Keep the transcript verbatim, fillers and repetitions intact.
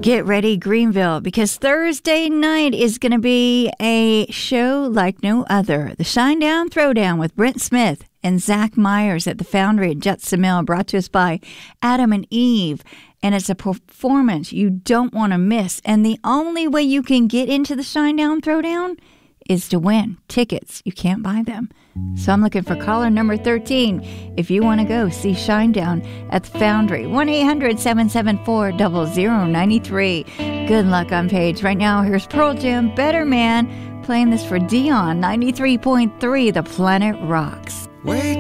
Get ready, Greenville, because Thursday night is going to be a show like no other. The Shinedown Throwdown with Brent Smith and Zach Myers at the Foundry at Judson Mill, brought to us by Adam and Eve. And it's a performance you don't want to miss. And the only way you can get into the Shinedown Throwdown is to win tickets. You can't buy them. So I'm looking for caller number thirteen if you want to go see Shinedown at the Foundry. one eight hundred seven seven four zero zero nine three. Good luck on Paige. Right now, here's Pearl Jam, Better Man, playing this for Dion, ninety-three point three, The Planet Rocks. Wait.